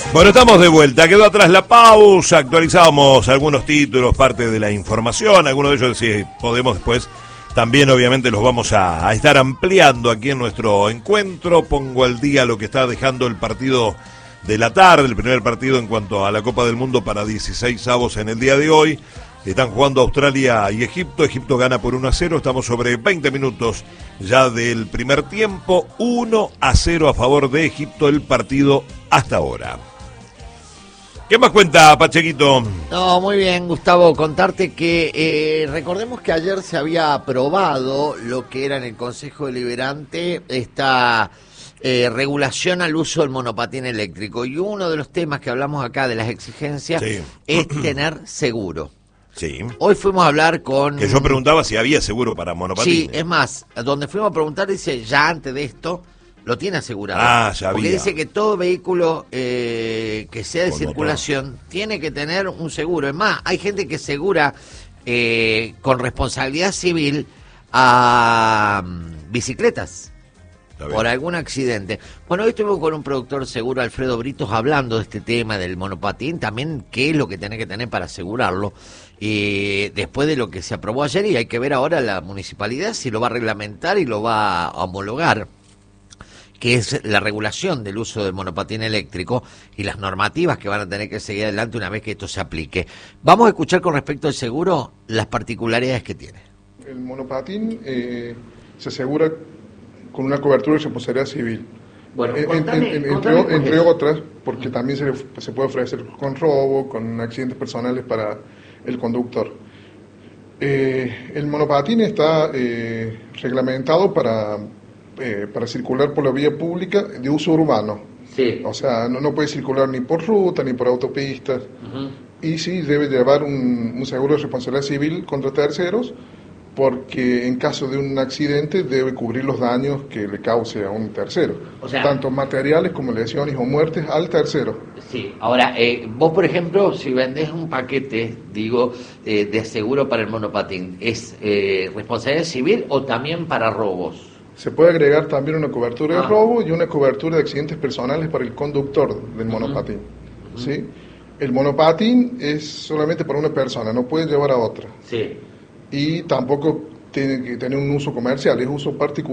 Bueno, estamos de vuelta, quedó atrás la pausa, actualizamos algunos títulos, parte de la información, algunos de ellos si podemos después, también obviamente los vamos a estar ampliando aquí en nuestro encuentro. Pongo al día lo que está dejando el partido de la tarde, el primer partido en cuanto a la Copa del Mundo para 16avos en el día de hoy. Están jugando Australia y Egipto. Egipto gana por 1-0. Estamos sobre 20 minutos ya del primer tiempo. 1-0 a favor de Egipto el partido hasta ahora. ¿Qué más cuenta, Pachequito? No, muy bien, Gustavo, contarte que recordemos que ayer se había aprobado lo que era en el Consejo Deliberante esta regulación al uso del monopatín eléctrico. Y uno de los temas que hablamos acá de las exigencias es tener seguro. Sí. Hoy fuimos a hablar con... Que yo preguntaba si había seguro para monopatines. Sí, es más, donde fuimos a preguntar dice, ya antes de esto, lo tiene asegurado. Ah, ya había. Porque dice que todo vehículo que sea de con circulación tiene que tener un seguro. Es más, hay gente que asegura con responsabilidad civil a bicicletas por algún accidente. Bueno, hoy estuve con un productor seguro, Alfredo Britos, hablando de este tema del monopatín, también qué es lo que tenés que tener para asegurarlo. Después de lo que se aprobó ayer, y hay que ver ahora la municipalidad si lo va a reglamentar y lo va a homologar, que es la regulación del uso del monopatín eléctrico y las normativas que van a tener que seguir adelante una vez que esto se aplique. Vamos a escuchar con respecto al seguro las particularidades que tiene. El monopatín se asegura con una cobertura de responsabilidad civil. Bueno, entre otras, porque también se puede ofrecer con robo, con accidentes personales para el conductor. El monopatín está reglamentado para circular por la vía pública de uso urbano. Sí. O sea, no puede circular ni por ruta ni por autopistas. Y sí debe llevar un seguro de responsabilidad civil contra terceros, porque en caso de un accidente debe cubrir los daños que le cause a un tercero, o sea, tanto materiales como lesiones o muertes al tercero. Sí, ahora, vos por ejemplo, si vendés un paquete, de seguro para el monopatín, ¿es responsabilidad civil o también para robos? Se puede agregar también una cobertura de robo y una cobertura de accidentes personales para el conductor del monopatín. ¿Sí? El monopatín es solamente para una persona, no puede llevar a otra. Sí. Y tampoco tiene que tener un uso comercial, es uso particular.